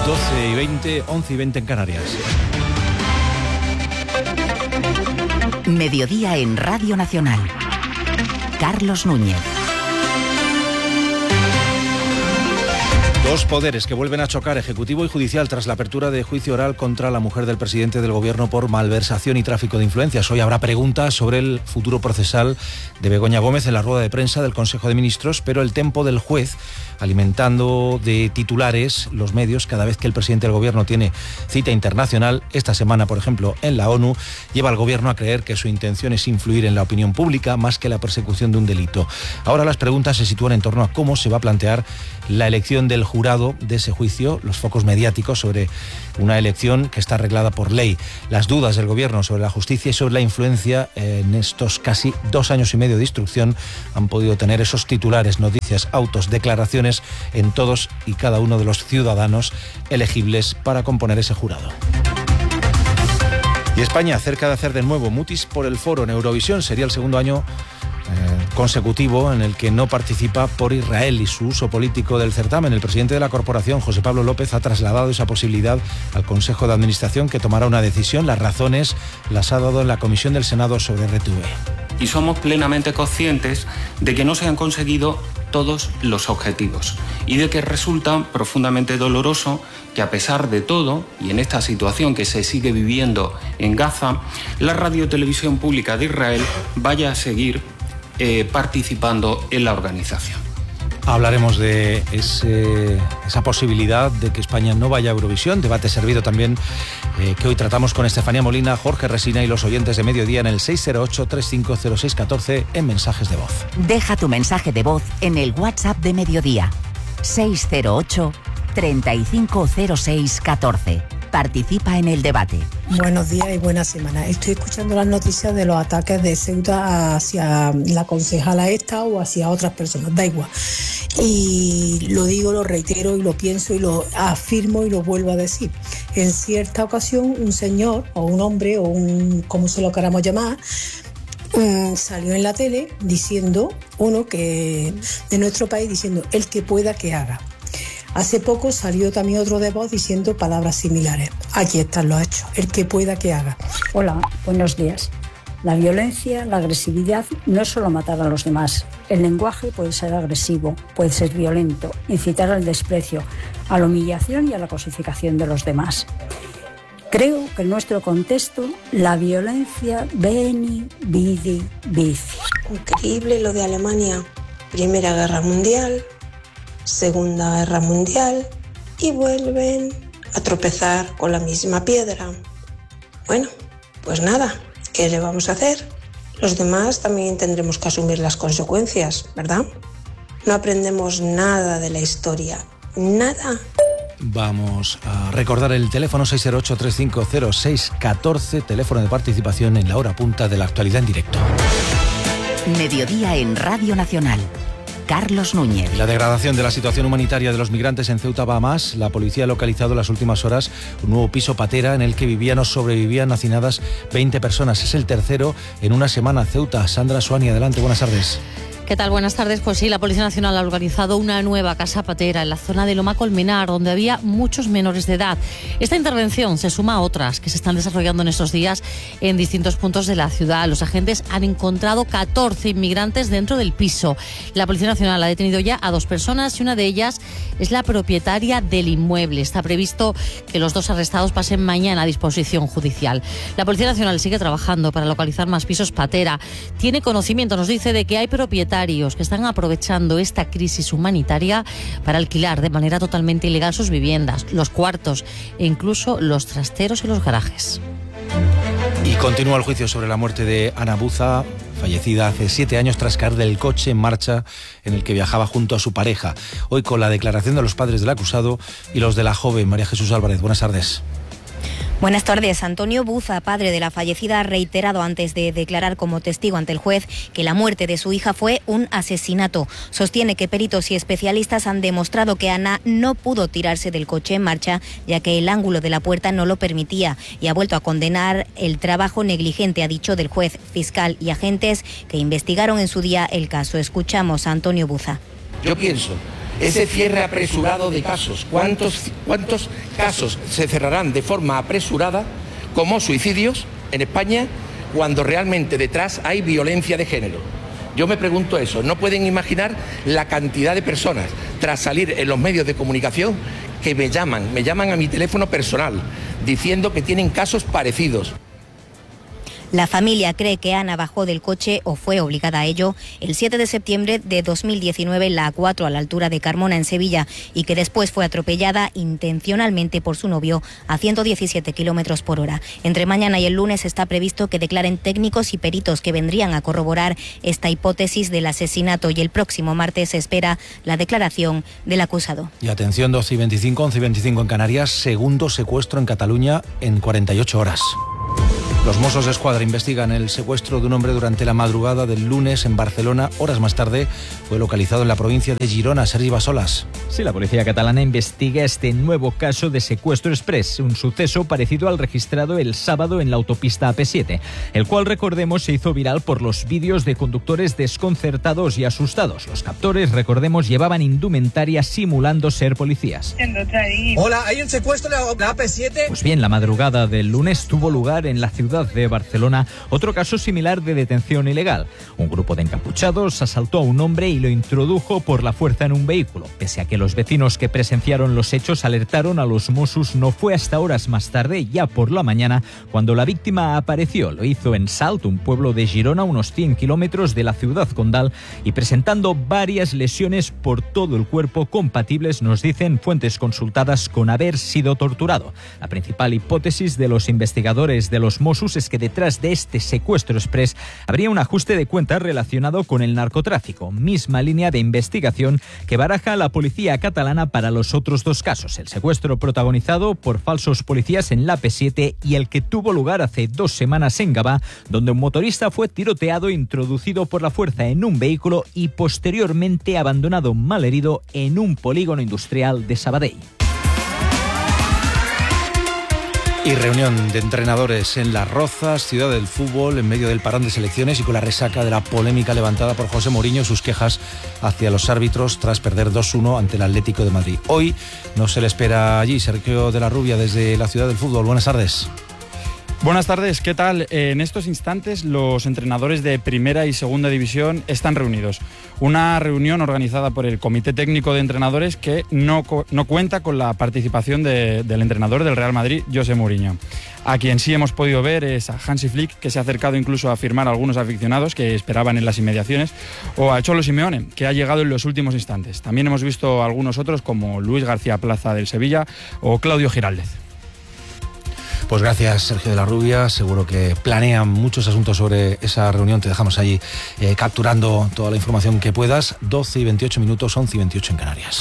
12:20, 11:20 en Canarias. Mediodía en Radio Nacional. Carlos Núñez. Dos poderes que vuelven a chocar, ejecutivo y judicial, tras la apertura de juicio oral contra la mujer del presidente del gobierno por malversación y tráfico de influencias. Hoy habrá preguntas sobre el futuro procesal de Begoña Gómez en la rueda de prensa del Consejo de Ministros, pero el tempo del juez, alimentando de titulares los medios cada vez que el presidente del gobierno tiene cita internacional, esta semana, por ejemplo, en la ONU, lleva al gobierno a creer que su intención es influir en la opinión pública más que la persecución de un delito. Ahora las preguntas se sitúan en torno a cómo se va a plantear la elección del jurado de ese juicio, los focos mediáticos sobre una elección que está arreglada por ley, las dudas del gobierno sobre la justicia y sobre la influencia en estos casi 2 años y medio de instrucción han podido tener esos titulares, noticias, autos, declaraciones en todos y cada uno de los ciudadanos elegibles para componer ese jurado. Y España, cerca de hacer de nuevo mutis por el foro en Eurovisión, sería el segundo año consecutivo en el que no participa por Israel y su uso político del certamen. El presidente de la corporación, José Pablo López, ha trasladado esa posibilidad al Consejo de Administración, que tomará una decisión. Las razones las ha dado en la comisión del Senado sobre RTV. Y somos plenamente conscientes de que no se han conseguido todos los objetivos y de que resulta profundamente doloroso que, a pesar de todo, y en esta situación que se sigue viviendo en Gaza, la radiotelevisión pública de Israel vaya a seguir participando en la organización. Hablaremos de esa posibilidad de que España no vaya a Eurovisión, debate servido también que hoy tratamos con Estefanía Molina, Jorge Resina y los oyentes de Mediodía en el 608-350614 en mensajes de voz. Deja tu mensaje de voz en el WhatsApp de Mediodía, 608-350614. Participa en el debate. Buenos días y buena semana. Estoy escuchando las noticias de los ataques de Ceuta hacia la concejala esta o hacia otras personas, da igual. Y lo digo, lo reitero y lo pienso y lo afirmo y lo vuelvo a decir. En cierta ocasión un señor o un hombre o un, como se lo queramos llamar, salió en la tele diciendo, uno que de nuestro país, diciendo el que pueda que haga. Hace poco salió también otro de voz diciendo palabras similares. Aquí están los hechos, el que pueda que haga. Hola, buenos días. La violencia, la agresividad no es solo matar a los demás. El lenguaje puede ser agresivo, puede ser violento, incitar al desprecio, a la humillación y a la cosificación de los demás. Creo que en nuestro contexto la violencia veni, vidi, vici. Increíble lo de Alemania. Primera Guerra Mundial, Segunda Guerra Mundial y vuelven a tropezar con la misma piedra. Bueno, pues nada, ¿qué le vamos a hacer? Los demás también tendremos que asumir las consecuencias, ¿verdad? No aprendemos nada de la historia, nada. Vamos a recordar el teléfono 608-350614, teléfono de participación en la hora punta de la actualidad en directo. Mediodía en Radio Nacional. Carlos Núñez. La degradación de la situación humanitaria de los migrantes en Ceuta va a más. La policía ha localizado en las últimas horas un nuevo piso patera en el que vivían o sobrevivían hacinadas 20 personas. Es el tercero en una semana. Ceuta. Sandra Suani, adelante, buenas tardes. ¿Qué tal? Buenas tardes. Pues sí, la Policía Nacional ha organizado una nueva casa patera en la zona de Loma Colmenar, donde había muchos menores de edad. Esta intervención se suma a otras que se están desarrollando en estos días en distintos puntos de la ciudad. Los agentes han encontrado 14 inmigrantes dentro del piso. La Policía Nacional ha detenido ya a 2 personas y una de ellas es la propietaria del inmueble. Está previsto que los 2 arrestados pasen mañana a disposición judicial. La Policía Nacional sigue trabajando para localizar más pisos patera. Tiene conocimiento, nos dice, de que hay propietarios que están aprovechando esta crisis humanitaria para alquilar de manera totalmente ilegal sus viviendas, los cuartos e incluso los trasteros y los garajes. Y continúa el juicio sobre la muerte de Ana Buza, fallecida hace 7 años tras caer del coche en marcha en el que viajaba junto a su pareja. Hoy con la declaración de los padres del acusado y los de la joven. María Jesús Álvarez, buenas tardes. Buenas tardes. Antonio Buza, padre de la fallecida, ha reiterado antes de declarar como testigo ante el juez que la muerte de su hija fue un asesinato. Sostiene que peritos y especialistas han demostrado que Ana no pudo tirarse del coche en marcha, ya que el ángulo de la puerta no lo permitía, y ha vuelto a condenar el trabajo negligente, ha dicho, del juez, fiscal y agentes que investigaron en su día el caso. Escuchamos a Antonio Buza. Yo pienso ese cierre apresurado de casos. ¿Cuántos casos se cerrarán de forma apresurada como suicidios en España cuando realmente detrás hay violencia de género? Yo me pregunto eso. No pueden imaginar la cantidad de personas tras salir en los medios de comunicación que me llaman a mi teléfono personal diciendo que tienen casos parecidos. La familia cree que Ana bajó del coche o fue obligada a ello el 7 de septiembre de 2019 en la A4 a la altura de Carmona, en Sevilla, y que después fue atropellada intencionalmente por su novio a 117 kilómetros por hora. Entre mañana y el lunes está previsto que declaren técnicos y peritos que vendrían a corroborar esta hipótesis del asesinato, y el próximo martes se espera la declaración del acusado. Y atención, 12:25, 11:25 en Canarias, segundo secuestro en Cataluña en 48 horas. Los Mossos d'Esquadra investigan el secuestro de un hombre durante la madrugada del lunes en Barcelona. Horas más tarde fue localizado en la provincia de Girona. Sergi Basolas. Sí, la policía catalana investiga este nuevo caso de secuestro express, un suceso parecido al registrado el sábado en la autopista AP7, el cual, recordemos, se hizo viral por los vídeos de conductores desconcertados y asustados. Los captores, recordemos, llevaban indumentaria simulando ser policías. Hola, ¿hay un secuestro en la AP7? Pues bien, la madrugada del lunes tuvo lugar en la ciudad de Barcelona otro caso similar de detención ilegal. Un grupo de encapuchados asaltó a un hombre y lo introdujo por la fuerza en un vehículo. Pese a que los vecinos que presenciaron los hechos alertaron a los Mossos, no fue hasta horas más tarde, ya por la mañana, cuando la víctima apareció. Lo hizo en Salt, un pueblo de Girona, unos 100 kilómetros de la ciudad condal, y presentando varias lesiones por todo el cuerpo compatibles, nos dicen fuentes consultadas, con haber sido torturado. La principal hipótesis de los investigadores de los Mossos es que detrás de este secuestro express habría un ajuste de cuentas relacionado con el narcotráfico, misma línea de investigación que baraja la policía catalana para los otros dos casos: el secuestro protagonizado por falsos policías en la AP7 y el que tuvo lugar hace 2 semanas en Gavà, donde un motorista fue tiroteado, introducido por la fuerza en un vehículo y posteriormente abandonado malherido en un polígono industrial de Sabadell. Y reunión de entrenadores en Las Rozas, ciudad del fútbol, en medio del parón de selecciones y con la resaca de la polémica levantada por José Mourinho y sus quejas hacia los árbitros tras perder 2-1 ante el Atlético de Madrid. Hoy no se le espera allí. Sergio de la Rubia, desde la ciudad del fútbol. Buenas tardes. Buenas tardes, ¿qué tal? En estos instantes los entrenadores de Primera y Segunda División están reunidos. Una reunión organizada por el Comité Técnico de Entrenadores que no cuenta con la participación del entrenador del Real Madrid, José Mourinho. A quien sí hemos podido ver es a Hansi Flick, que se ha acercado incluso a firmar a algunos aficionados que esperaban en las inmediaciones, o a Cholo Simeone, que ha llegado en los últimos instantes. También hemos visto a algunos otros como Luis García Plaza del Sevilla o Claudio Giraldez. Pues gracias, Sergio de la Rubia. Seguro que planean muchos asuntos sobre esa reunión. Te dejamos allí capturando toda la información que puedas. 12:28 minutos, 11:28 en Canarias.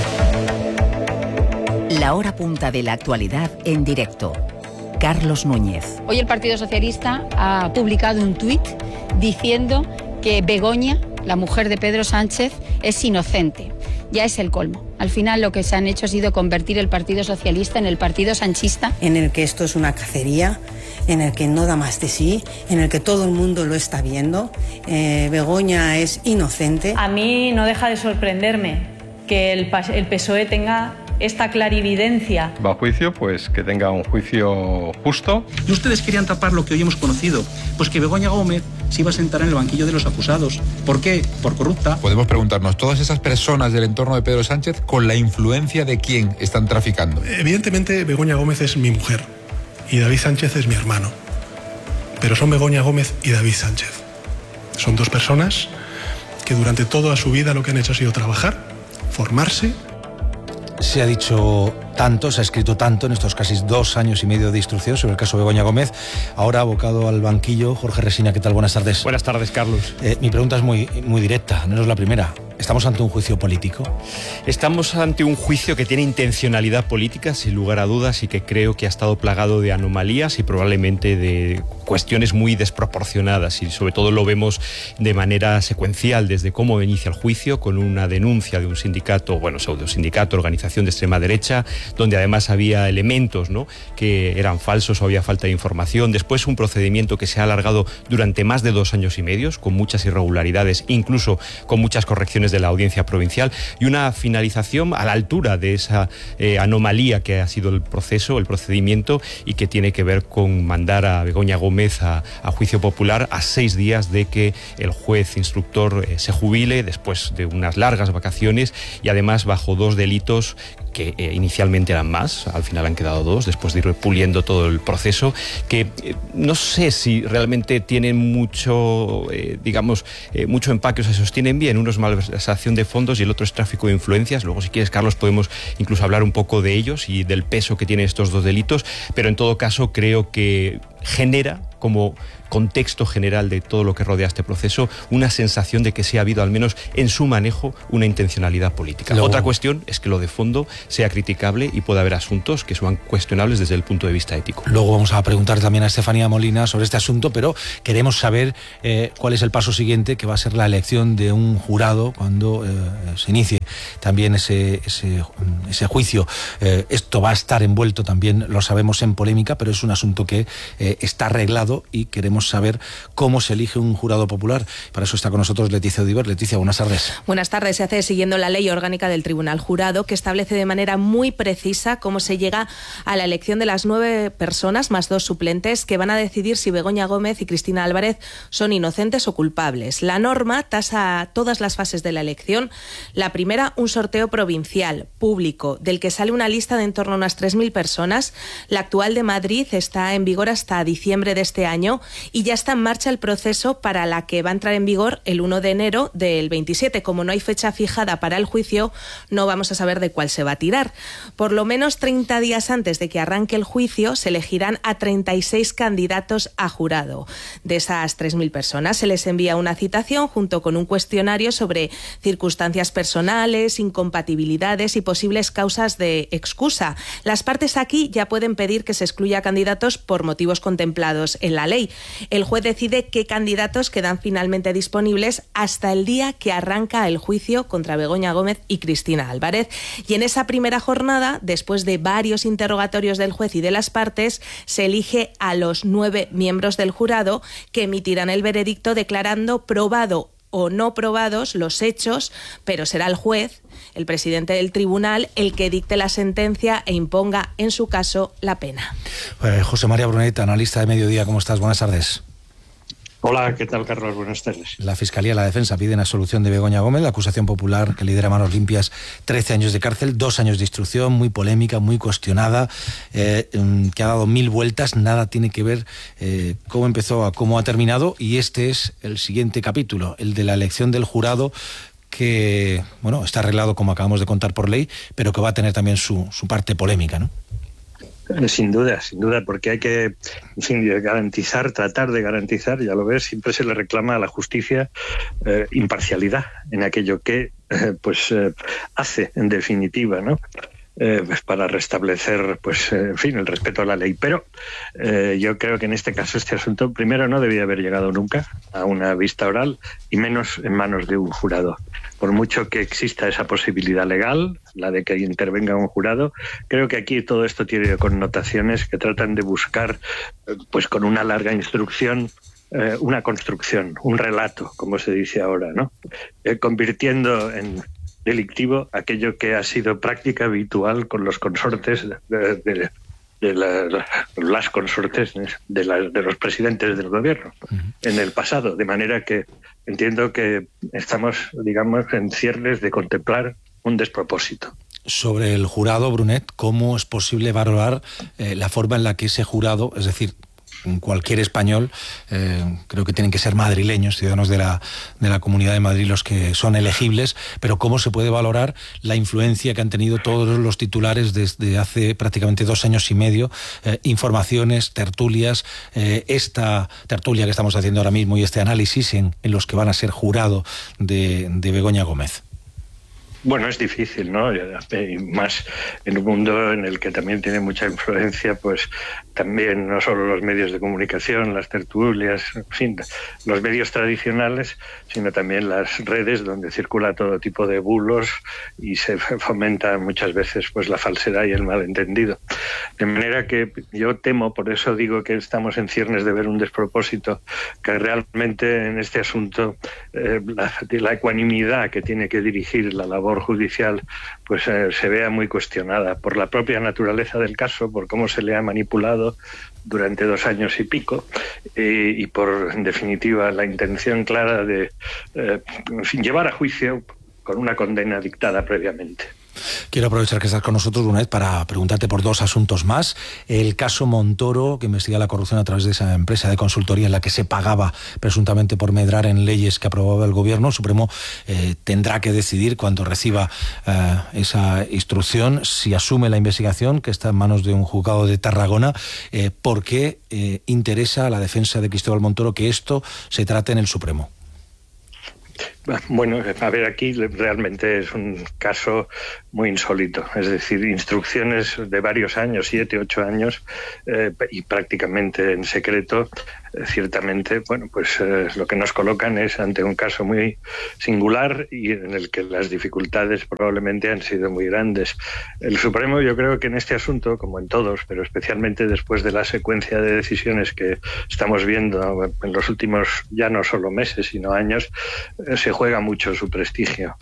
La hora punta de la actualidad en directo. Carlos Núñez. Hoy el Partido Socialista ha publicado un tuit diciendo que Begoña, la mujer de Pedro Sánchez, es inocente. Ya es el colmo. Al final lo que se han hecho ha sido convertir el Partido Socialista en el Partido Sanchista. En el que esto es una cacería, en el que no da más de sí, en el que todo el mundo lo está viendo. Begoña es inocente. A mí no deja de sorprenderme que el PSOE tenga esta clarividencia. Va a juicio, pues que tenga un juicio justo. Y ustedes querían tapar lo que hoy hemos conocido, pues que Begoña Gómez se iba a sentar en el banquillo de los acusados. ¿Por qué? Por corrupta. Podemos preguntarnos, ¿todas esas personas del entorno de Pedro Sánchez, con la influencia de quién están traficando? Evidentemente Begoña Gómez es mi mujer y David Sánchez es mi hermano. Pero son Begoña Gómez y David Sánchez. Son dos personas que durante toda su vida lo que han hecho ha sido trabajar, formarse. Se ha dicho tanto, se ha escrito tanto en estos casi 2 años y medio de instrucción sobre el caso Begoña Gómez. Ahora abocado al banquillo, Jorge Resina, ¿qué tal? Buenas tardes. Buenas tardes, Carlos. Mi pregunta es muy directa, no es la primera. ¿Estamos ante un juicio político? Estamos ante un juicio que tiene intencionalidad política, sin lugar a dudas, y que creo que ha estado plagado de anomalías y probablemente de cuestiones muy desproporcionadas, y sobre todo lo vemos de manera secuencial desde cómo inicia el juicio, con una denuncia de un sindicato, pseudo-sindicato, organización de extrema derecha, donde además había elementos, ¿no?, que eran falsos o había falta de información. Después un procedimiento que se ha alargado durante más de 2 años y medio, con muchas irregularidades, incluso con muchas correcciones de la Audiencia Provincial, y una finalización a la altura de esa anomalía que ha sido el proceso, el procedimiento, y que tiene que ver con mandar a Begoña Gómez a juicio popular a 6 días de que el juez instructor se jubile después de unas largas vacaciones, y además bajo 2 delitos que inicialmente eran más, al final han quedado 2, después de ir puliendo todo el proceso, que no sé si realmente tienen mucho, mucho empaque, o se sostienen bien. Uno es malversación de fondos y el otro es tráfico de influencias. Luego, si quieres, Carlos, podemos incluso hablar un poco de ellos y del peso que tienen estos 2 delitos, pero en todo caso creo que genera, como contexto general de todo lo que rodea este proceso, una sensación de que sí ha habido, al menos en su manejo, una intencionalidad política. Otra cuestión es que lo de fondo sea criticable y pueda haber asuntos que son cuestionables desde el punto de vista ético. Luego vamos a preguntar también a Estefanía Molina sobre este asunto, pero queremos saber cuál es el paso siguiente, que va a ser la elección de un jurado cuando se inicie también ese juicio. Esto va a estar envuelto también, lo sabemos, en polémica, pero es un asunto que está arreglado y queremos saber cómo se elige un jurado popular. Para eso está con nosotros Leticia Odiver. Leticia, buenas tardes. Buenas tardes. Se hace siguiendo la ley orgánica del Tribunal Jurado, que establece de manera muy precisa cómo se llega a la elección de las 9 personas más 2 suplentes que van a decidir si Begoña Gómez y Cristina Álvarez son inocentes o culpables. La norma tasa todas las fases de la elección. La primera, un sorteo provincial, público, del que sale una lista de en torno a unas 3.000 personas. La actual de Madrid está en vigor hasta diciembre de este año y ya está en marcha el proceso para la que va a entrar en vigor el 1 de enero del 27. Como no hay fecha fijada para el juicio, no vamos a saber de cuál se va a tirar. Por lo menos 30 días antes de que arranque el juicio, se elegirán a 36 candidatos a jurado. De esas 3.000 personas se les envía una citación junto con un cuestionario sobre circunstancias personales, incompatibilidades y posibles causas de excusa. Las partes aquí ya pueden pedir que se excluya candidatos por motivos contemplados en la ley. El juez decide qué candidatos quedan finalmente disponibles hasta el día que arranca el juicio contra Begoña Gómez y Cristina Álvarez. Y en esa primera jornada, después de varios interrogatorios del juez y de las partes, se elige a los 9 miembros del jurado que emitirán el veredicto declarando probado o no probados los hechos, pero será el juez, el presidente del tribunal, el que dicte la sentencia e imponga, en su caso, la pena. José María Brunet, analista de Mediodía, ¿cómo estás? Buenas tardes. Hola, ¿qué tal, Carlos? Buenas tardes. La Fiscalía y la Defensa piden absolución de Begoña Gómez, la acusación popular que lidera Manos Limpias, 13 años de cárcel, 2 años de instrucción, muy polémica, muy cuestionada, que ha dado 1000 vueltas, nada tiene que ver cómo empezó a cómo ha terminado, y este es el siguiente capítulo, el de la elección del jurado, que, bueno, está arreglado, como acabamos de contar, por ley, pero que va a tener también su parte polémica, ¿no? Sin duda, porque hay que, en fin, garantizar, tratar de garantizar, ya lo ves, siempre se le reclama a la justicia imparcialidad en aquello que hace, en definitiva, ¿no? Para restablecer, en fin, el respeto a la ley. Pero yo creo que en este caso este asunto, primero, no debía haber llegado nunca a una vista oral, y menos en manos de un jurado. Por mucho que exista esa posibilidad legal, la de que intervenga un jurado, creo que aquí todo esto tiene connotaciones que tratan de buscar, con una larga instrucción, una construcción, un relato, como se dice ahora, ¿no? Convirtiendo en delictivo aquello que ha sido práctica habitual con los consortes las consortes de los presidentes del gobierno en el pasado, de manera que entiendo que estamos, digamos, en ciernes de contemplar un despropósito. Sobre el jurado, Brunet, ¿cómo es posible valorar la forma en la que ese jurado, es decir, cualquier español, creo que tienen que ser madrileños, ciudadanos de la Comunidad de Madrid los que son elegibles, pero cómo se puede valorar la influencia que han tenido todos los titulares desde hace prácticamente 2 años y medio, informaciones, tertulias, esta tertulia que estamos haciendo ahora mismo y este análisis en los que van a ser jurado de Begoña Gómez? Bueno, es difícil, ¿no? Y más en un mundo en el que también tiene mucha influencia, también no solo los medios de comunicación, las tertulias, en fin, los medios tradicionales, sino también las redes donde circula todo tipo de bulos y se fomenta muchas veces la falsedad y el malentendido. De manera que yo temo, por eso digo que estamos en ciernes de ver un despropósito, que realmente en este asunto la ecuanimidad que tiene que dirigir la labor judicial pues se vea muy cuestionada por la propia naturaleza del caso, por cómo se le ha manipulado durante 2 años y pico, y por, en definitiva, la intención clara de llevar a juicio con una condena dictada previamente. Quiero aprovechar que estás con nosotros una vez para preguntarte por 2 asuntos más. El caso Montoro, que investiga la corrupción a través de esa empresa de consultoría en la que se pagaba presuntamente por medrar en leyes que aprobaba el gobierno. El Supremo tendrá que decidir cuando reciba esa instrucción si asume la investigación, que está en manos de un juzgado de Tarragona, porque interesa a la defensa de Cristóbal Montoro que esto se trate en el Supremo. Bueno, a ver, aquí realmente es un caso muy insólito, es decir, instrucciones de varios años, 7, 8 años, y prácticamente en secreto, ciertamente, bueno, pues lo que nos colocan es ante un caso muy singular y en el que las dificultades probablemente han sido muy grandes. El Supremo, yo creo que en este asunto, como en todos, pero especialmente después de la secuencia de decisiones que estamos viendo en los últimos ya no solo meses, sino años, se juega mucho su prestigio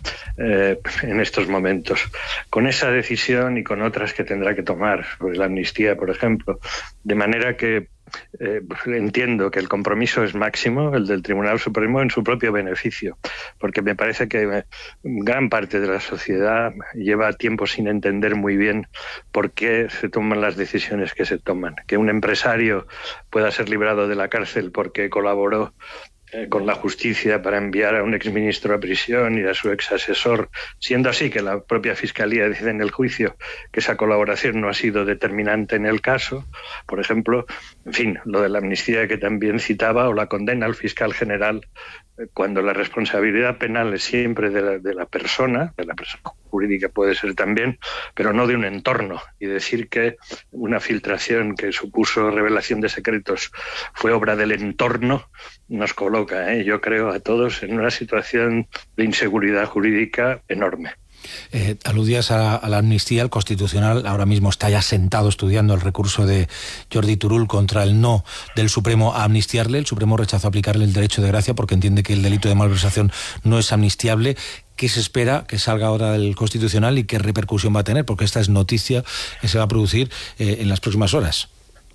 en estos momentos. Con esa decisión y con otras que tendrá que tomar, sobre la amnistía, por ejemplo, de manera que entiendo que el compromiso es máximo, el del Tribunal Supremo, en su propio beneficio, porque me parece que gran parte de la sociedad lleva tiempo sin entender muy bien por qué se toman las decisiones que se toman. Que un empresario pueda ser librado de la cárcel porque colaboró con la justicia para enviar a un exministro a prisión y a su exasesor, siendo así que la propia Fiscalía dice en el juicio que esa colaboración no ha sido determinante en el caso, por ejemplo, en fin, lo de la amnistía que también citaba, o la condena al fiscal general, cuando la responsabilidad penal es siempre de la persona jurídica puede ser también, pero no de un entorno, y decir que una filtración que supuso revelación de secretos fue obra del entorno, nos coloca, yo creo, a todos en una situación de inseguridad jurídica enorme. Aludías a la amnistía. El Constitucional ahora mismo está ya sentado estudiando el recurso de Jordi Turull contra el no del Supremo a amnistiarle. El Supremo rechazó aplicarle el derecho de gracia porque entiende que el delito de malversación no es amnistiable. ¿Qué se espera que salga ahora del Constitucional y qué repercusión va a tener? Porque esta es noticia que se va a producir en las próximas horas.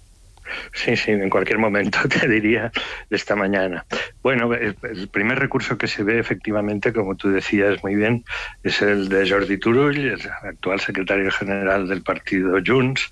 Sí, en cualquier momento, te diría, esta mañana. Bueno, el primer recurso que se ve efectivamente, como tú decías muy bien, es el de Jordi Turull, el actual secretario general del partido Junts,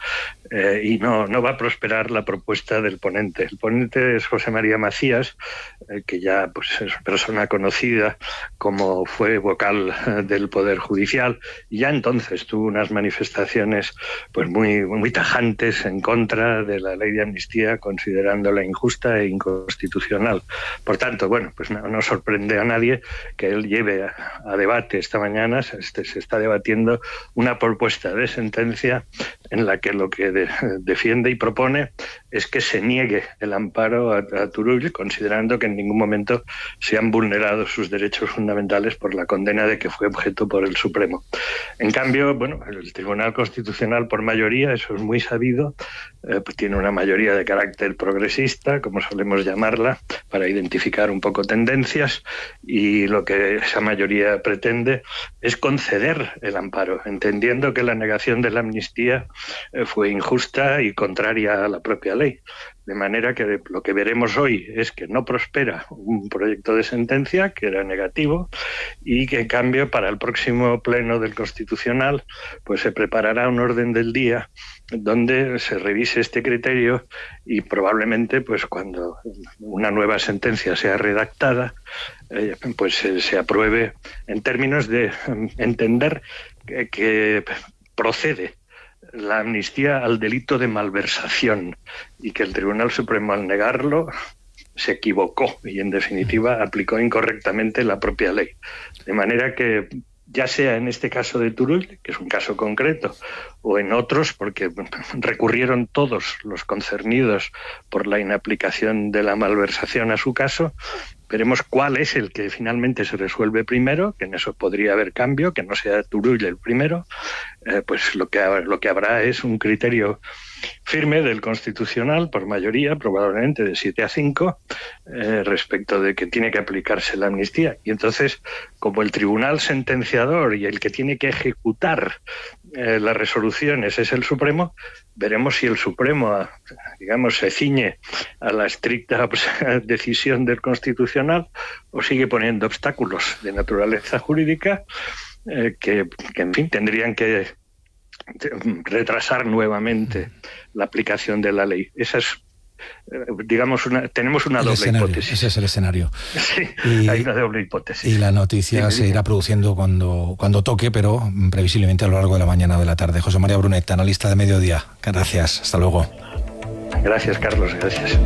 y no va a prosperar la propuesta del ponente. El ponente es José María Macías, que ya pues, es una persona conocida como fue vocal del Poder Judicial, y ya entonces tuvo unas manifestaciones pues muy tajantes en contra de la ley de amnistía, considerándola injusta e inconstitucional. Por tanto, bueno, pues no sorprende a nadie que él lleve a debate esta mañana, se está debatiendo una propuesta de sentencia en la que lo que defiende y propone es que se niegue el amparo a Turull, considerando que en ningún momento se han vulnerado sus derechos fundamentales por la condena de que fue objeto por el Supremo. En cambio, bueno, el Tribunal Constitucional, por mayoría, eso es muy sabido, pues tiene una mayoría de carácter progresista, como solemos llamarla, para identificar un poco tendencias, y lo que esa mayoría pretende es conceder el amparo, entendiendo que la negación de la amnistía fue injusta y contraria a la propia ley. De manera que lo que veremos hoy es que no prospera un proyecto de sentencia, que era negativo, y que en cambio para el próximo pleno del Constitucional pues se preparará un orden del día donde se revise este criterio y probablemente pues cuando una nueva sentencia sea redactada pues se apruebe en términos de entender que procede la amnistía al delito de malversación y que el Tribunal Supremo, al negarlo, se equivocó y en definitiva aplicó incorrectamente la propia ley. De manera que ya sea en este caso de Turull, que es un caso concreto, o en otros, porque recurrieron todos los concernidos por la inaplicación de la malversación a su caso, Veremos cuál es el que finalmente se resuelve primero, que en eso podría haber cambio, que no sea Turull el primero. Pues lo que habrá es un criterio firme del Constitucional por mayoría, probablemente de 7-5, respecto de que tiene que aplicarse la amnistía. Y entonces, como el tribunal sentenciador y el que tiene que ejecutar las resoluciones es el Supremo, veremos si el Supremo, digamos, se ciñe a la estricta decisión del Constitucional o sigue poniendo obstáculos de naturaleza jurídica que en fin, tendrían que retrasar nuevamente la aplicación de la ley. Esa es, digamos, tenemos una doble hipótesis. Ese es el escenario. Sí, hay una doble hipótesis. Y la noticia se irá produciendo cuando toque, pero previsiblemente a lo largo de la mañana o de la tarde. José María Brunet, analista de Mediodía. Gracias, hasta luego. Gracias, Carlos, gracias.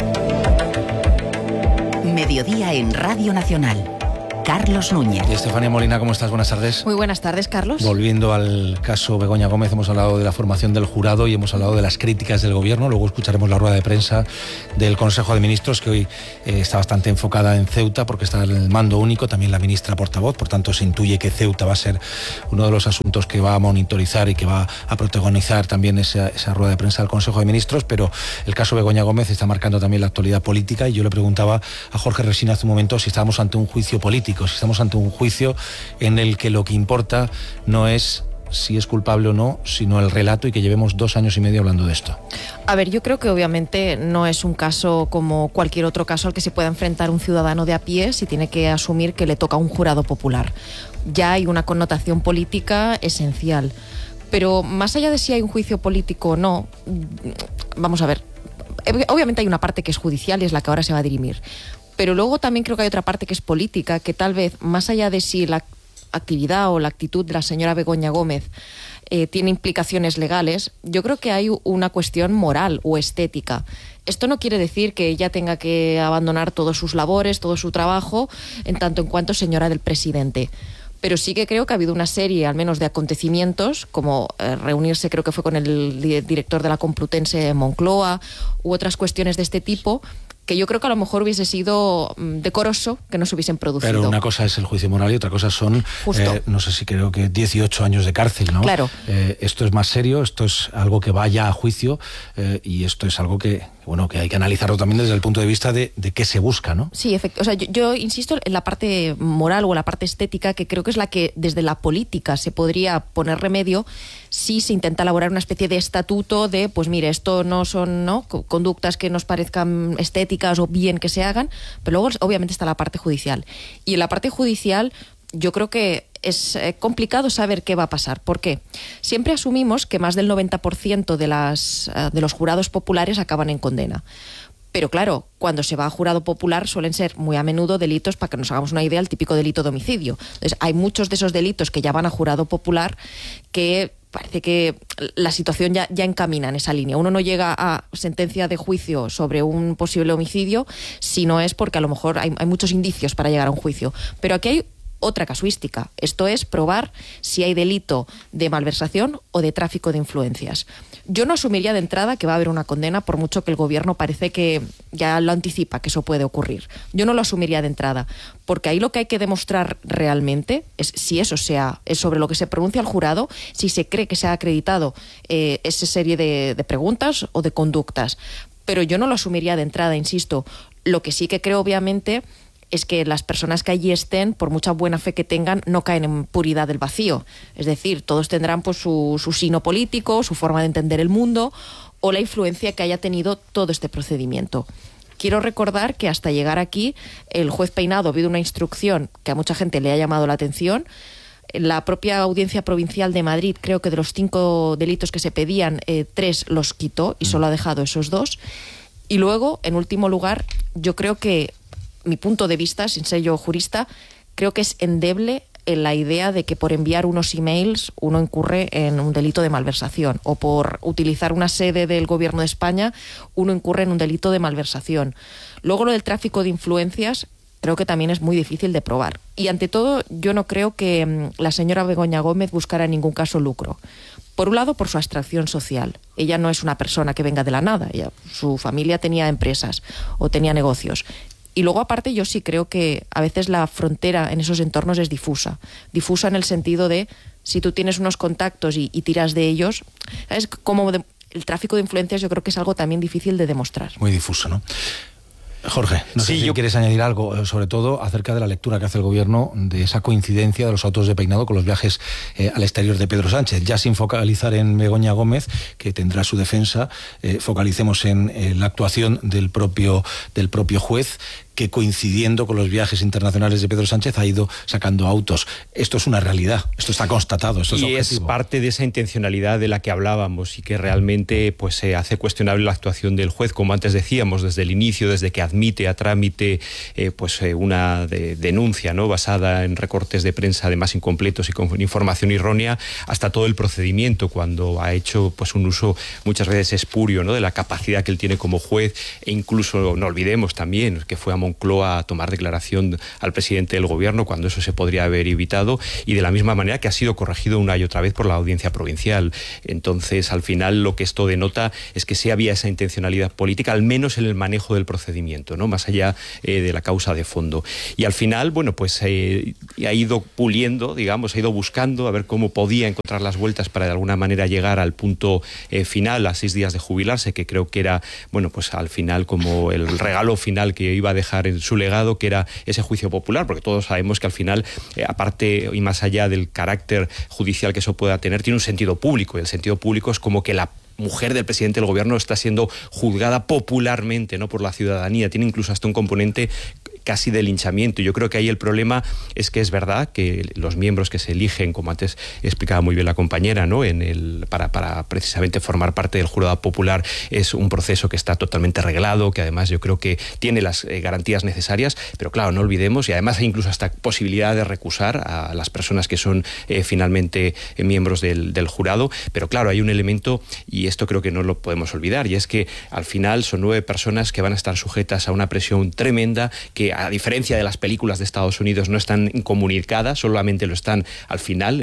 Mediodía en Radio Nacional. Carlos Núñez. Y Estefanía Molina, ¿cómo estás? Buenas tardes. Muy buenas tardes, Carlos. Volviendo al caso Begoña Gómez, hemos hablado de la formación del jurado y hemos hablado de las críticas del Gobierno. Luego escucharemos la rueda de prensa del Consejo de Ministros, que hoy está bastante enfocada en Ceuta, porque está el mando único, también la ministra portavoz. Por tanto, se intuye que Ceuta va a ser uno de los asuntos que va a monitorizar y que va a protagonizar también esa rueda de prensa del Consejo de Ministros. Pero el caso Begoña Gómez está marcando también la actualidad política, y yo le preguntaba a Jorge Resina hace un momento si estábamos ante un juicio político, si estamos ante un juicio en el que lo que importa no es si es culpable o no, sino el relato, y que llevemos 2 años y medio hablando de esto. A ver, yo creo que obviamente no es un caso como cualquier otro caso al que se pueda enfrentar un ciudadano de a pie si tiene que asumir que le toca a un jurado popular. Ya hay una connotación política esencial. Pero más allá de si hay un juicio político o no, vamos a ver, obviamente hay una parte que es judicial y es la que ahora se va a dirimir. Pero luego también creo que hay otra parte que es política, que tal vez, más allá de si la actividad o la actitud de la señora Begoña Gómez tiene implicaciones legales, yo creo que hay una cuestión moral o estética. Esto no quiere decir que ella tenga que abandonar todas sus labores, todo su trabajo, en tanto en cuanto señora del presidente. Pero sí que creo que ha habido una serie, al menos, de acontecimientos, como reunirse, creo que fue con el director de la Complutense en Moncloa, u otras cuestiones de este tipo, que yo creo que a lo mejor hubiese sido decoroso que no se hubiesen producido. Pero una cosa es el juicio moral y otra cosa son, no sé si creo que 18 años de cárcel, ¿no? Claro. Esto es más serio, esto es algo que vaya a juicio, y esto es algo que hay que analizarlo también desde el punto de vista de qué se busca, ¿no? Sí, o sea, yo insisto en la parte moral o la parte estética, que creo que es la que desde la política se podría poner remedio si se intenta elaborar una especie de estatuto de, pues mire, esto no son conductas que nos parezcan estéticas o bien que se hagan, pero luego obviamente está la parte judicial. Y en la parte judicial yo creo que es complicado saber qué va a pasar. ¿Por qué? Siempre asumimos que más del 90% de los jurados populares acaban en condena. Pero claro, cuando se va a jurado popular suelen ser muy a menudo delitos, para que nos hagamos una idea, el típico delito de homicidio. Entonces, hay muchos de esos delitos que ya van a jurado popular que parece que la situación ya encamina en esa línea. Uno no llega a sentencia de juicio sobre un posible homicidio si no es porque a lo mejor hay muchos indicios para llegar a un juicio. Pero aquí hay otra casuística. Esto es probar si hay delito de malversación o de tráfico de influencias. Yo no asumiría de entrada que va a haber una condena, por mucho que el Gobierno parece que ya lo anticipa, que eso puede ocurrir. Yo no lo asumiría de entrada, porque ahí lo que hay que demostrar realmente es si eso es sobre lo que se pronuncia el jurado, si se cree que se ha acreditado esa serie de preguntas o de conductas. Pero yo no lo asumiría de entrada, insisto. Lo que sí que creo, obviamente, es que las personas que allí estén, por mucha buena fe que tengan, no caen en puridad del vacío. Es decir, todos tendrán pues su sino político, su forma de entender el mundo o la influencia que haya tenido todo este procedimiento. Quiero recordar que hasta llegar aquí, el juez Peinado ha habido una instrucción que a mucha gente le ha llamado la atención. La propia Audiencia Provincial de Madrid, creo que de los 5 delitos que se pedían, 3 los quitó y solo ha dejado esos 2. Y luego, en último lugar, yo creo que mi punto de vista, sin ser yo jurista, creo que es endeble en la idea de que por enviar unos emails uno incurre en un delito de malversación, o por utilizar una sede del Gobierno de España uno incurre en un delito de malversación. Luego lo del tráfico de influencias creo que también es muy difícil de probar. Y ante todo, yo no creo que la señora Begoña Gómez buscara en ningún caso lucro. Por un lado, por su abstracción social. Ella no es una persona que venga de la nada. Su familia tenía empresas o tenía negocios. Y luego, aparte, yo sí creo que a veces la frontera en esos entornos es difusa. Difusa en el sentido de, si tú tienes unos contactos y tiras de ellos, ¿sabes? Como el tráfico de influencias yo creo que es algo también difícil de demostrar. Muy difuso, ¿no? Jorge, no sé si quieres añadir algo, sobre todo acerca de la lectura que hace el gobierno de esa coincidencia de los autos de peinado con los viajes al exterior de Pedro Sánchez. Ya sin focalizar en Begoña Gómez, que tendrá su defensa, focalicemos en la actuación del propio juez, que coincidiendo con los viajes internacionales de Pedro Sánchez ha ido sacando autos. Esto es una realidad, esto está constatado, esto es objetivo. Y es parte de esa intencionalidad de la que hablábamos y que realmente pues se hace cuestionable la actuación del juez, como antes decíamos, desde el inicio, desde que admite a trámite una denuncia, ¿no?, basada en recortes de prensa además incompletos y con información errónea, hasta todo el procedimiento, cuando ha hecho pues un uso muchas veces espurio, ¿no?, de la capacidad que él tiene como juez, e incluso no olvidemos también que fue a Moncloa a tomar declaración al presidente del gobierno cuando eso se podría haber evitado, y de la misma manera que ha sido corregido una y otra vez por la audiencia provincial. Entonces, al final, lo que esto denota es que sí había esa intencionalidad política, al menos en el manejo del procedimiento, ¿no?, más allá de la causa de fondo. Y al final, bueno, pues ha ido puliendo, digamos, ha ido buscando a ver cómo podía encontrar las vueltas para de alguna manera llegar al punto final, a 6 días de jubilarse, que creo que era, bueno, pues al final como el regalo final que iba a dejar en su legado, que era ese juicio popular, porque todos sabemos que al final, aparte y más allá del carácter judicial que eso pueda tener, tiene un sentido público, y el sentido público es como que la mujer del presidente del gobierno está siendo juzgada popularmente, no por la ciudadanía, tiene incluso hasta un componente casi de linchamiento. Yo creo que ahí el problema es que es verdad que los miembros que se eligen, como antes explicaba muy bien la compañera, ¿no?, para precisamente formar parte del jurado popular, es un proceso que está totalmente arreglado, que además yo creo que tiene las garantías necesarias, pero claro, no olvidemos, y además hay incluso hasta posibilidad de recusar a las personas que son finalmente miembros del jurado, pero claro, hay un elemento, y esto creo que no lo podemos olvidar, y es que al final son 9 personas que van a estar sujetas a una presión tremenda, que a diferencia de las películas de Estados Unidos no están incomunicadas, solamente lo están al final,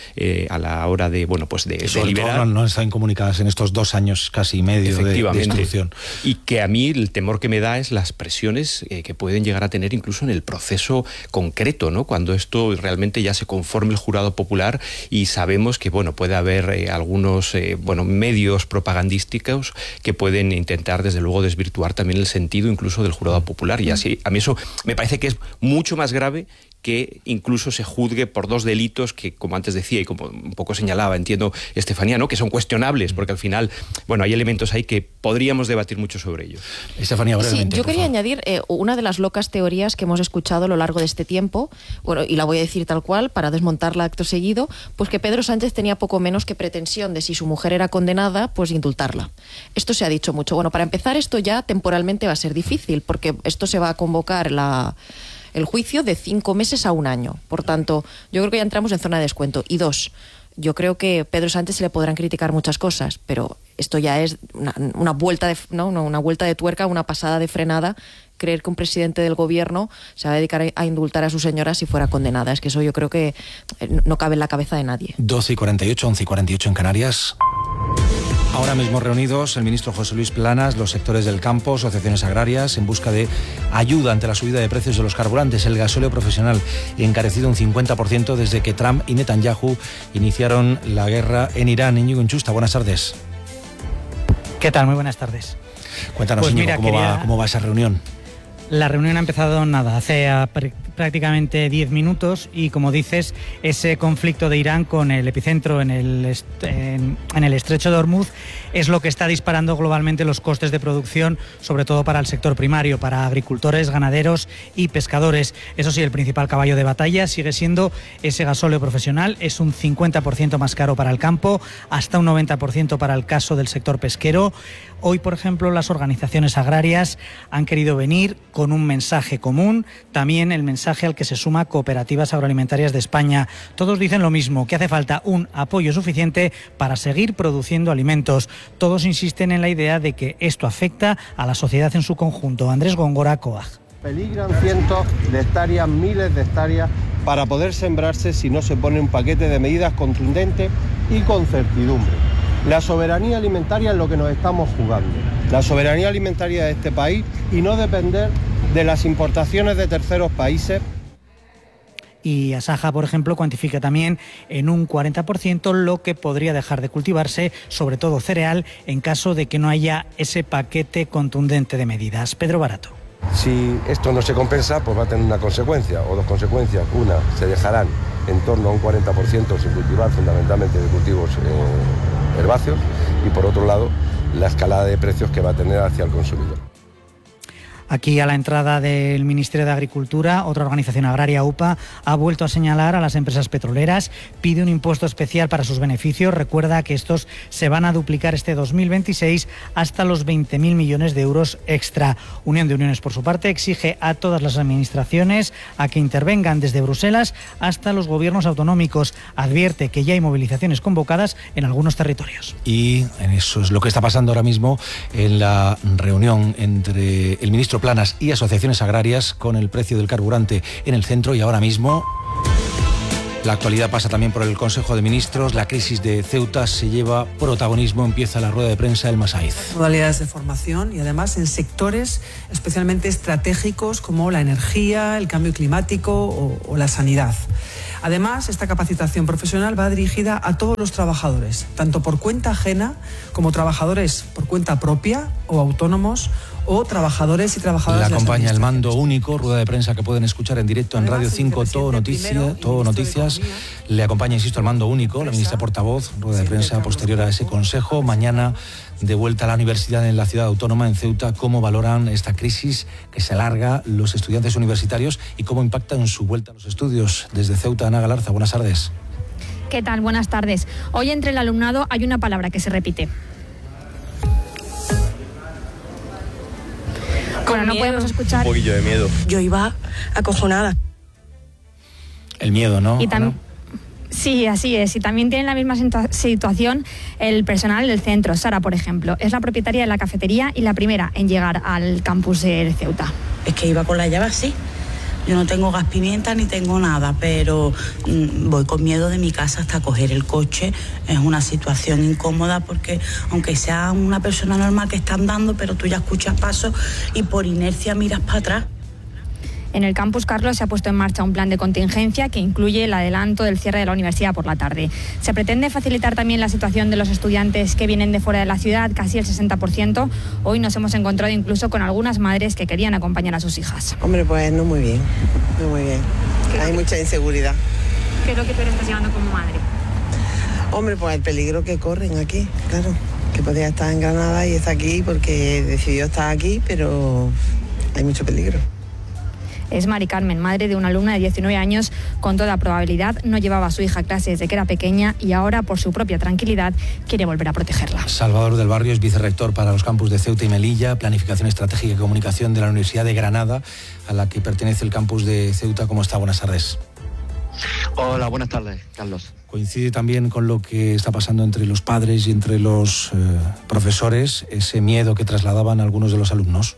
a la hora de, bueno, pues de deliberar. No están incomunicadas en estos 2 años casi y medio de instrucción. Y que a mí el temor que me da es las presiones que pueden llegar a tener incluso en el proceso concreto, ¿no?, cuando esto realmente ya se conforme el jurado popular, y sabemos que, bueno, puede haber algunos medios propagandísticos que pueden intentar desde luego desvirtuar también el sentido incluso del jurado popular, y así a mí eso me parece que es mucho más grave que incluso se juzgue por 2 delitos que, como antes decía y como un poco señalaba, entiendo, Estefanía, ¿no?, que son cuestionables, porque al final, bueno, hay elementos ahí que podríamos debatir mucho sobre ellos. Estefanía, brevemente. Sí, yo quería añadir una de las locas teorías que hemos escuchado a lo largo de este tiempo, bueno, y la voy a decir tal cual para desmontarla acto seguido, pues que Pedro Sánchez tenía poco menos que pretensión de, si su mujer era condenada, pues indultarla. Esto se ha dicho mucho. Bueno, para empezar, esto ya temporalmente va a ser difícil, porque esto se va a convocar el juicio de 5 meses a 1 año. Por tanto, yo creo que ya entramos en zona de descuento. Y 2, yo creo que a Pedro Sánchez se le podrán criticar muchas cosas, pero esto ya es una vuelta de tuerca, una pasada de frenada, creer que un presidente del gobierno se va a dedicar a indultar a su señora si fuera condenada. Es que eso yo creo que no cabe en la cabeza de nadie. 12:48, 11:48 en Canarias. Ahora mismo reunidos el ministro José Luis Planas, los sectores del campo, asociaciones agrarias, en busca de ayuda ante la subida de precios de los carburantes. El gasóleo profesional encarecido un 50% desde que Trump y Netanyahu iniciaron la guerra en Irán. Íñigo Inchusta, buenas tardes. ¿Qué tal? Muy buenas tardes. Cuéntanos, pues Íñigo, ¿cómo va esa reunión? La reunión ha empezado hace prácticamente 10 minutos y, como dices, ese conflicto de Irán con el epicentro en el estrecho de Hormuz es lo que está disparando globalmente los costes de producción, sobre todo para el sector primario, para agricultores, ganaderos y pescadores. Eso sí, el principal caballo de batalla sigue siendo ese gasóleo profesional. Es un 50% más caro para el campo, hasta un 90% para el caso del sector pesquero. Hoy, por ejemplo, las organizaciones agrarias han querido venir con un mensaje común, también el mensaje al que se suma Cooperativas Agroalimentarias de España. Todos dicen lo mismo, que hace falta un apoyo suficiente para seguir produciendo alimentos. Todos insisten en la idea de que esto afecta a la sociedad en su conjunto. Andrés Góngora, COAG. Peligran cientos de hectáreas, miles de hectáreas, para poder sembrarse si no se pone un paquete de medidas contundentes y con certidumbre. La soberanía alimentaria es lo que nos estamos jugando. La soberanía alimentaria de este país, y no depender de las importaciones de terceros países. Y Asaja, por ejemplo, cuantifica también en un 40% lo que podría dejar de cultivarse, sobre todo cereal, en caso de que no haya ese paquete contundente de medidas. Pedro Barato. Si esto no se compensa, pues va a tener una consecuencia o dos consecuencias. Una, se dejarán en torno a un 40% sin cultivar, fundamentalmente de cultivos herbáceos, y por otro lado, la escalada de precios que va a tener hacia el consumidor. Aquí, a la entrada del Ministerio de Agricultura, otra organización agraria, UPA, ha vuelto a señalar a las empresas petroleras, pide un impuesto especial para sus beneficios. Recuerda que estos se van a duplicar este 2026 hasta los 20.000 millones de euros extra. Unión de Uniones, por su parte, exige a todas las administraciones a que intervengan desde Bruselas hasta los gobiernos autonómicos. Advierte que ya hay movilizaciones convocadas en algunos territorios. Y eso es lo que está pasando ahora mismo en la reunión entre el ministro Planas y asociaciones agrarias, con el precio del carburante en el centro. Y ahora mismo la actualidad pasa también por el Consejo de Ministros. La crisis de Ceuta se lleva protagonismo. Empieza la rueda de prensa del Masaiz. Modalidades de formación y además en sectores especialmente estratégicos como la energía, el cambio climático o la sanidad. Además, esta capacitación profesional va dirigida a todos los trabajadores, tanto por cuenta ajena como trabajadores por cuenta propia o autónomos, o trabajadores y trabajadoras. Le acompaña el mando único, rueda de prensa que pueden escuchar en directo en Radio 5, Todo Noticias. Le acompaña, insisto, el mando único, la ministra portavoz, rueda de prensa posterior a ese consejo. Mañana, de vuelta a la universidad en la ciudad autónoma, en Ceuta. ¿Cómo valoran esta crisis que se alarga los estudiantes universitarios y cómo impacta en su vuelta a los estudios? Desde Ceuta, Ana Galarza, buenas tardes. ¿Qué tal? Buenas tardes. Hoy entre el alumnado hay una palabra que se repite. Bueno, no podemos escuchar. Un poquillo de miedo. Yo iba acojonada. El miedo, ¿no? Sí, así es. Y también tiene la misma situación el personal del centro. Sara, por ejemplo, es la propietaria de la cafetería y la primera en llegar al campus de Ceuta. Es que iba con la llave así. Yo no tengo gas pimienta ni tengo nada, pero voy con miedo de mi casa hasta coger el coche. Es una situación incómoda porque aunque sea una persona normal que está andando, pero tú ya escuchas pasos y por inercia miras para atrás. En el campus, Carlos, se ha puesto en marcha un plan de contingencia que incluye el adelanto del cierre de la universidad por la tarde. Se pretende facilitar también la situación de los estudiantes que vienen de fuera de la ciudad, casi el 60%. Hoy nos hemos encontrado incluso con algunas madres que querían acompañar a sus hijas. Hombre, pues no muy bien, no muy bien. Hay mucha inseguridad. ¿Qué es lo que tú le estás llevando como madre? Hombre, pues el peligro que corren aquí, claro. Que podría estar en Granada y está aquí porque decidió estar aquí, pero hay mucho peligro. Es Mari Carmen, madre de una alumna de 19 años. Con toda probabilidad no llevaba a su hija a clase desde que era pequeña y ahora, por su propia tranquilidad, quiere volver a protegerla. Salvador del Barrio es vicerrector para los campus de Ceuta y Melilla, Planificación Estratégica y Comunicación de la Universidad de Granada, a la que pertenece el campus de Ceuta. ¿Cómo está? Buenas tardes. Hola, buenas tardes, Carlos. Coincide también con lo que está pasando entre los padres y entre los profesores, ese miedo que trasladaban algunos de los alumnos.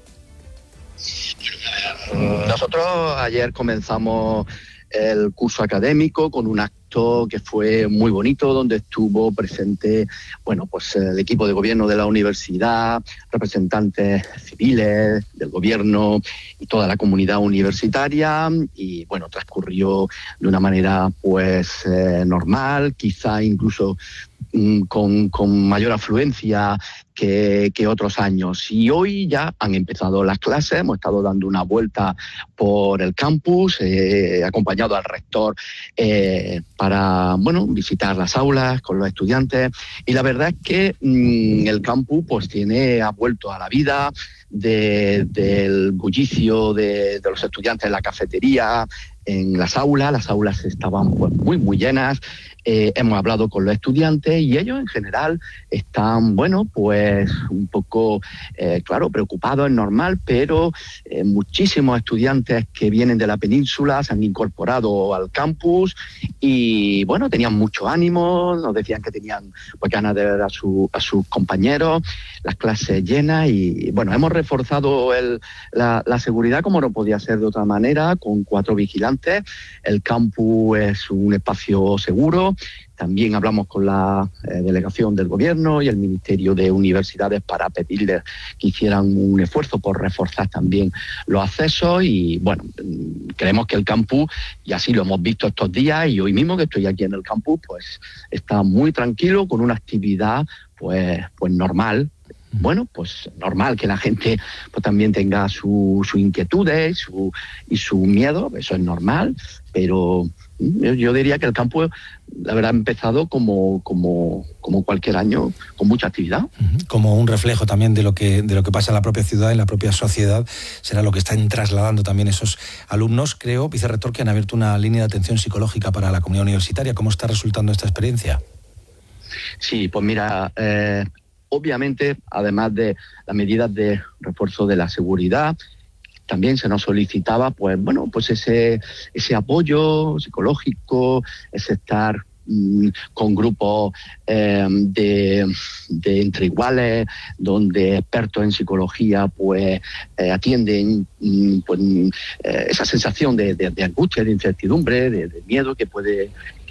Nosotros ayer comenzamos el curso académico con un acto que fue muy bonito, donde estuvo presente, pues el equipo de gobierno de la universidad, representantes civiles del gobierno y toda la comunidad universitaria, y transcurrió de una manera normal, quizá incluso con mayor afluencia que otros años. Y hoy ya han empezado las clases, hemos estado dando una vuelta por el campus, acompañado al rector para visitar las aulas con los estudiantes, y la verdad es que el campus ha vuelto a la vida del bullicio de los estudiantes en la cafetería, en las aulas estaban muy llenas. Hemos hablado con los estudiantes y ellos en general están, un poco, preocupados, es normal, pero muchísimos estudiantes que vienen de la península se han incorporado al campus y, tenían mucho ánimo, nos decían que tenían ganas de ver a sus compañeros, las clases llenas y, hemos reforzado la seguridad como no podía ser de otra manera, con 4 vigilantes. El campus es un espacio seguro, Gobierno. También hablamos con la delegación del Gobierno y el Ministerio de Universidades para pedirles que hicieran un esfuerzo por reforzar también los accesos. Y bueno, creemos que el campus, y así lo hemos visto estos días y hoy mismo que estoy aquí en el campus, pues está muy tranquilo, con una actividad pues normal. Bueno, pues normal que la gente pues también tenga sus inquietudes y su miedo, eso es normal, pero yo diría que el campo, la verdad, ha empezado como cualquier año, con mucha actividad. Como un reflejo también de lo que pasa en la propia ciudad, en la propia sociedad, será lo que están trasladando también esos alumnos. Creo, vicerrector, que han abierto una línea de atención psicológica para la comunidad universitaria. ¿Cómo está resultando esta experiencia? Sí, pues mira, obviamente, además de las medidas de refuerzo de la seguridad, también se nos solicitaba, pues ese apoyo psicológico, ese estar con grupos de entre iguales, donde expertos en psicología pues atienden esa sensación de angustia, de incertidumbre, de miedo que puede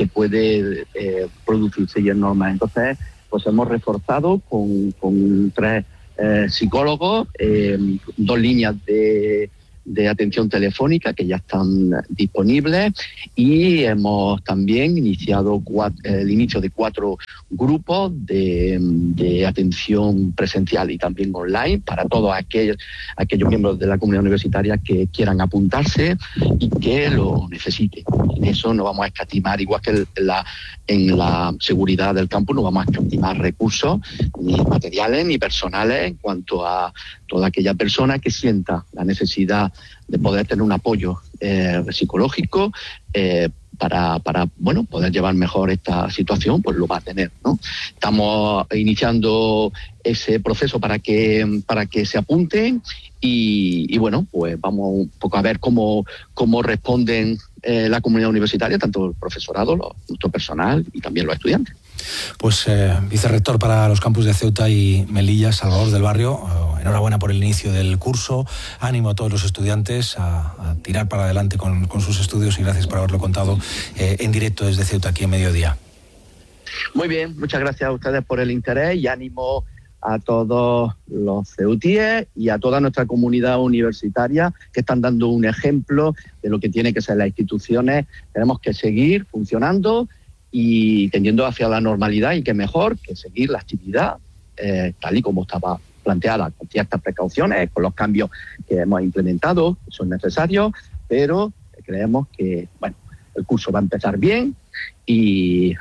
producirse y es normal. Entonces, pues hemos reforzado con 3 psicólogos, 2 líneas de atención telefónica que ya están disponibles, y hemos también iniciado el inicio de 4 grupos de atención presencial y también online para todos aquellos miembros de la comunidad universitaria que quieran apuntarse y que lo necesiten. En eso no vamos a escatimar, igual que en la seguridad del campus, no vamos a escatimar recursos ni materiales ni personales en cuanto a toda aquella persona que sienta la necesidad de poder tener un apoyo psicológico para poder llevar mejor esta situación, pues lo va a tener, ¿no? Estamos iniciando ese proceso para que se apunten y bueno, pues vamos un poco a ver cómo responden la comunidad universitaria, tanto el profesorado, nuestro personal y también los estudiantes. Pues vicerrector para los campus de Ceuta y Melilla, Salvador del Barrio, enhorabuena por el inicio del curso, ánimo a todos los estudiantes a tirar para adelante con sus estudios y gracias por haberlo contado en directo desde Ceuta aquí en Mediodía. Muy bien, muchas gracias a ustedes por el interés y ánimo a todos los ceutíes y a toda nuestra comunidad universitaria que están dando un ejemplo de lo que tiene que ser las instituciones. Tenemos que seguir funcionando y tendiendo hacia la normalidad, y qué mejor que seguir la actividad tal y como estaba planteada, con ciertas precauciones, con los cambios que hemos implementado, que son necesarios, pero creemos que el curso va a empezar bien y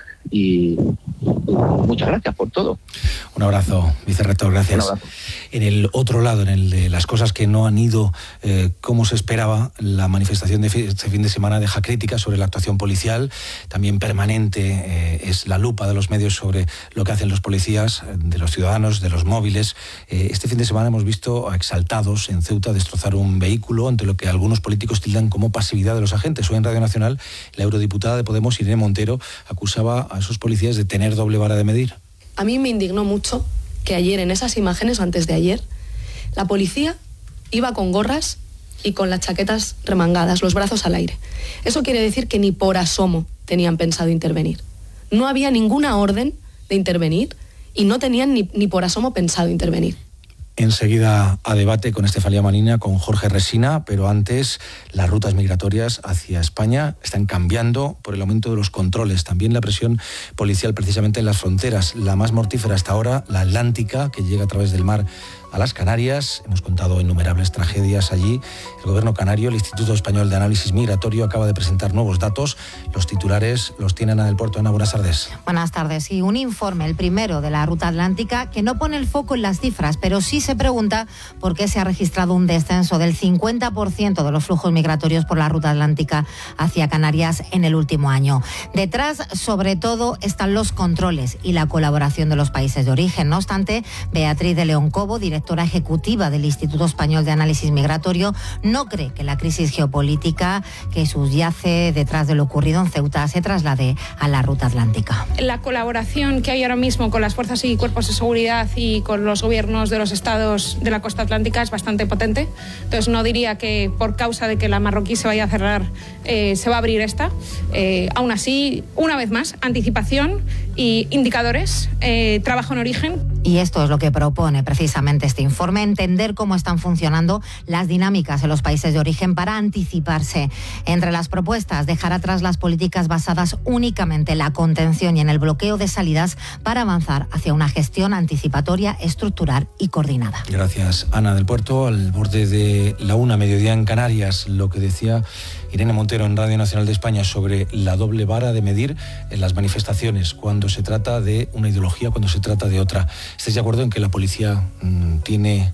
muchas gracias por todo. Un abrazo, vicerrector, gracias. Un abrazo. En el otro lado, en el de las cosas que no han ido como se esperaba, la manifestación de este fin de semana deja críticas sobre la actuación policial. También permanente es la lupa de los medios sobre lo que hacen los policías, de los ciudadanos, de los móviles. Este fin de semana hemos visto a exaltados en Ceuta destrozar un vehículo ante lo que algunos políticos tildan como pasividad de los agentes. Hoy en Radio Nacional, la eurodiputada de Podemos, Irene Montero, acusaba a esos policías de tener doble vara de medir. A mí me indignó mucho que ayer, en esas imágenes, o antes de ayer, la policía iba con gorras y con las chaquetas remangadas, los brazos al aire. Eso quiere decir que ni por asomo tenían pensado intervenir. No había ninguna orden de intervenir y no tenían ni por asomo pensado intervenir. Enseguida a debate con Estefanía Manina, con Jorge Resina, pero antes las rutas migratorias hacia España están cambiando por el aumento de los controles, también la presión policial precisamente en las fronteras. La más mortífera hasta ahora, la atlántica, que llega a través del mar a las Canarias. Hemos contado innumerables tragedias allí. El Gobierno canario, el Instituto Español de Análisis Migratorio, acaba de presentar nuevos datos. Los titulares los tiene Ana del Puerto. Ana, buenas tardes. Buenas tardes. Y un informe, el primero de la ruta atlántica, que no pone el foco en las cifras, pero sí se pregunta por qué se ha registrado un descenso del 50% de los flujos migratorios por la ruta atlántica hacia Canarias en el último año. Detrás, sobre todo, están los controles y la colaboración de los países de origen. No obstante, Beatriz de León Cobo, directora directora ejecutiva del Instituto Español de Análisis Migratorio, no cree que la crisis geopolítica que subyace detrás de lo ocurrido en Ceuta se traslade a la ruta atlántica. La colaboración que hay ahora mismo con las fuerzas y cuerpos de seguridad y con los gobiernos de los estados de la costa atlántica es bastante potente. Entonces no diría que por causa de que la marroquí se vaya a cerrar se va a abrir esta. Aún así, una vez más, anticipación y indicadores, trabajo en origen. Y esto es lo que propone precisamente este informe, entender cómo están funcionando las dinámicas en los países de origen para anticiparse. Entre las propuestas, dejar atrás las políticas basadas únicamente en la contención y en el bloqueo de salidas para avanzar hacia una gestión anticipatoria, estructural y coordinada. Gracias, Ana del Puerto. Al borde de la 1, mediodía en Canarias, lo que decía Irene Montero en Radio Nacional de España sobre la doble vara de medir en las manifestaciones, cuando se trata de una ideología, cuando se trata de otra. ¿Estáis de acuerdo en que la policía tiene,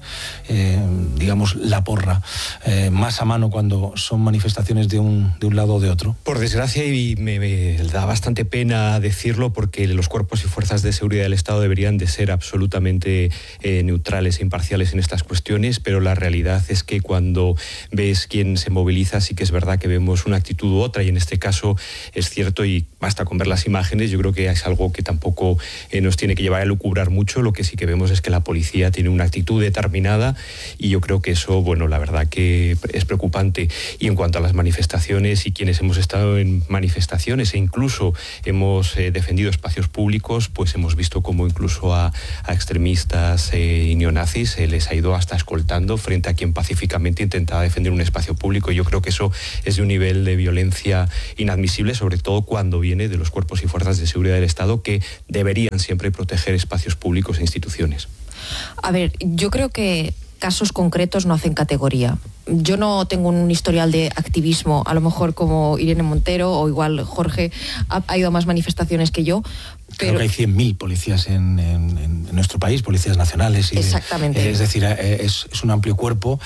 digamos, la porra más a mano cuando son manifestaciones de un lado o de otro? Por desgracia, y me da bastante pena decirlo, porque los cuerpos y fuerzas de seguridad del Estado deberían de ser absolutamente neutrales e imparciales en estas cuestiones, pero la realidad es que cuando ves quién se moviliza, sí que es verdad que vemos una actitud u otra, y en este caso es cierto, y basta con ver las imágenes, yo creo que es algo que tampoco nos tiene que llevar a lucubrar mucho. Lo que sí que vemos es que la policía tiene una actitud determinada, y yo creo que eso, bueno, la verdad que es preocupante. Y en cuanto a las manifestaciones y quienes hemos estado en manifestaciones e incluso hemos defendido espacios públicos, pues hemos visto cómo incluso a extremistas y neonazis se les ha ido hasta escoltando frente a quien pacíficamente intentaba defender un espacio público. Yo creo que eso es de un nivel de violencia inadmisible, sobre todo cuando viene de los cuerpos y fuerzas de seguridad del Estado, que deberían siempre proteger espacios públicos e instituciones. A ver, yo creo que casos concretos no hacen categoría. Yo no tengo un historial de activismo, a lo mejor como Irene Montero, o igual Jorge ha ido a más manifestaciones que yo. Pero creo que hay 100.000 policías en nuestro país, policías nacionales. Y exactamente. Es decir, es un amplio cuerpo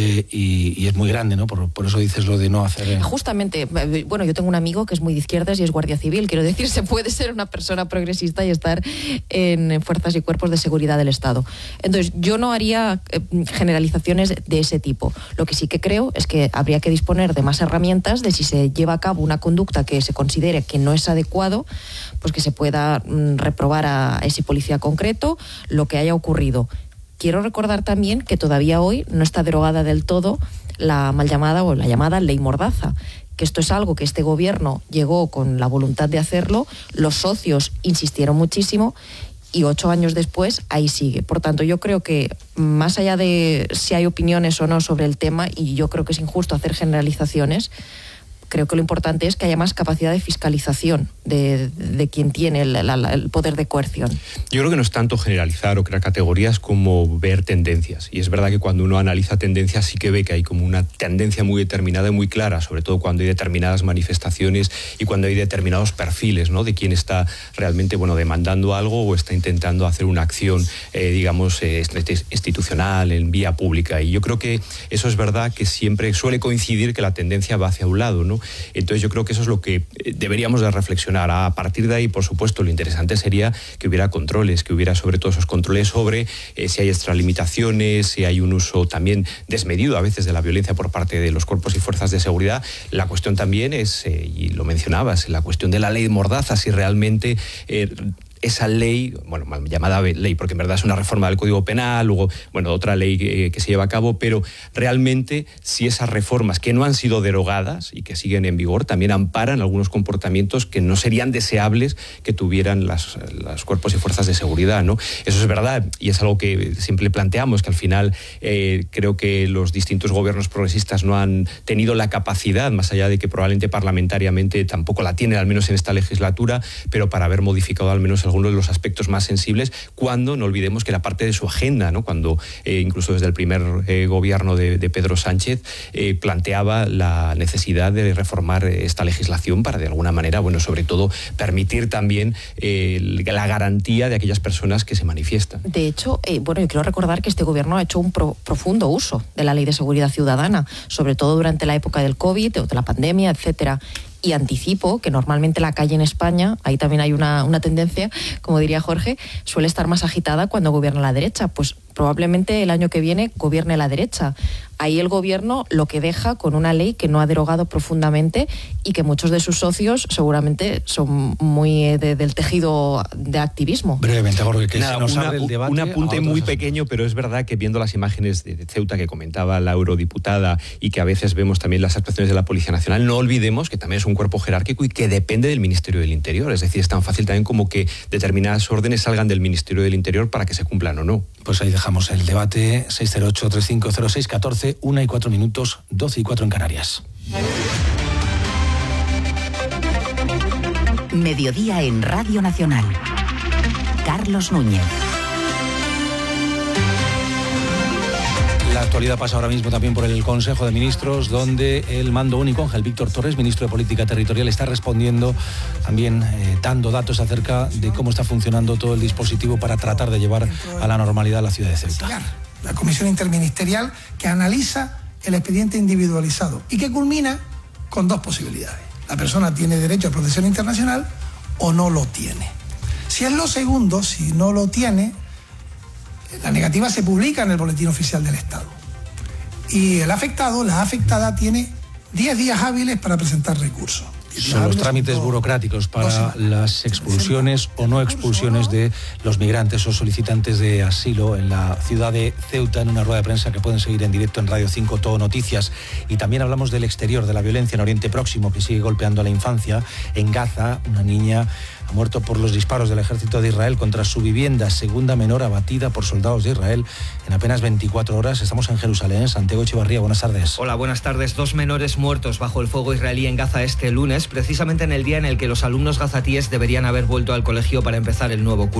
y es muy grande, ¿no? Por eso dices lo de no hacer... Justamente, bueno, yo tengo un amigo que es muy de izquierdas y es guardia civil. Quiero decir, se puede ser una persona progresista y estar en fuerzas y cuerpos de seguridad del Estado. Entonces, yo no haría generalizaciones de ese tipo. Lo que sí que creo es que habría que disponer de más herramientas, de si se lleva a cabo una conducta que se considere que no es adecuado, pues que se pueda reprobar a ese policía concreto lo que haya ocurrido. Quiero recordar también que todavía hoy no está derogada del todo la mal llamada o la llamada ley Mordaza, que esto es algo que este gobierno llegó con la voluntad de hacerlo, los socios insistieron muchísimo y 8 años después ahí sigue. Por tanto, yo creo que más allá de si hay opiniones o no sobre el tema, y yo creo que es injusto hacer generalizaciones, creo que lo importante es que haya más capacidad de fiscalización de quien tiene el poder de coerción. Yo creo que no es tanto generalizar o crear categorías como ver tendencias. Y es verdad que cuando uno analiza tendencias sí que ve que hay como una tendencia muy determinada y muy clara, sobre todo cuando hay determinadas manifestaciones y cuando hay determinados perfiles, ¿no? De quién está realmente, bueno, demandando algo o está intentando hacer una acción, digamos, institucional, en vía pública. Y yo creo que eso es verdad, que siempre suele coincidir que la tendencia va hacia un lado, ¿no? Entonces yo creo que eso es lo que deberíamos de reflexionar. A partir de ahí, por supuesto, lo interesante sería que hubiera controles, que hubiera sobre todo esos controles sobre si hay extralimitaciones, si hay un uso también desmedido a veces de la violencia por parte de los cuerpos y fuerzas de seguridad. La cuestión también es, y lo mencionabas, la cuestión de la ley Mordaza, si realmente... esa ley, bueno, mal llamada ley, porque en verdad es una reforma del Código Penal, luego, bueno, otra ley que se lleva a cabo, pero realmente si esas reformas que no han sido derogadas y que siguen en vigor también amparan algunos comportamientos que no serían deseables que tuvieran los cuerpos y fuerzas de seguridad, ¿no? Eso es verdad, y es algo que siempre planteamos, que al final creo que los distintos gobiernos progresistas no han tenido la capacidad, más allá de que probablemente parlamentariamente tampoco la tienen, al menos en esta legislatura, pero para haber modificado al menos algunos de los aspectos más sensibles, cuando no olvidemos que era parte de su agenda, ¿no? Cuando incluso desde el primer gobierno de Pedro Sánchez planteaba la necesidad de reformar esta legislación para de alguna manera, bueno, sobre todo permitir también la garantía de aquellas personas que se manifiestan. De hecho, bueno, yo quiero recordar que este gobierno ha hecho un profundo uso de la Ley de Seguridad Ciudadana, sobre todo durante la época del COVID o de la pandemia, etcétera. Y anticipo que normalmente la calle en España, ahí también hay una tendencia, como diría Jorge, suele estar más agitada cuando gobierna la derecha. Pues probablemente el año que viene gobierne la derecha. Ahí el gobierno lo que deja con una ley que no ha derogado profundamente y que muchos de sus socios seguramente son muy del tejido de activismo. Brevemente, Jorge, que se nos abre el debate. Un apunte muy pequeño, pero es verdad que viendo las imágenes de Ceuta que comentaba la eurodiputada y que a veces vemos también las actuaciones de la Policía Nacional, no olvidemos que también es un cuerpo jerárquico y que depende del Ministerio del Interior. Es decir, es tan fácil también como que determinadas órdenes salgan del Ministerio del Interior para que se cumplan o no. Pues ahí dejamos el debate. 608-3506-14, 1:04, 12:04 en Canarias. Mediodía en Radio Nacional. Carlos Núñez. La actualidad pasa ahora mismo también por el Consejo de Ministros, donde el mando único, Ángel Víctor Torres, ministro de Política Territorial, está respondiendo, también dando datos acerca de cómo está funcionando todo el dispositivo para tratar de llevar a la normalidad la ciudad de Ceuta. La comisión interministerial que analiza el expediente individualizado y que culmina con dos posibilidades. La persona tiene derecho a protección internacional o no lo tiene. Si es lo segundo, si no lo tiene, la negativa se publica en el Boletín Oficial del Estado. Y el afectado, la afectada, tiene 10 días hábiles para presentar recurso. Son los trámites burocráticos para las expulsiones o no expulsiones de los migrantes o solicitantes de asilo en la ciudad de Ceuta, en una rueda de prensa que pueden seguir en directo en Radio 5 Todo Noticias. Y también hablamos del exterior, de la violencia en Oriente Próximo, que sigue golpeando a la infancia. En Gaza, una niña ha muerto por los disparos del ejército de Israel contra su vivienda, segunda menor abatida por soldados de Israel en apenas 24 horas. Estamos en Jerusalén. Santiago Echevarría, buenas tardes. Hola, buenas tardes. 2 menores muertos bajo el fuego israelí en Gaza este lunes, precisamente en el día en el que los alumnos gazatíes deberían haber vuelto al colegio para empezar el nuevo curso.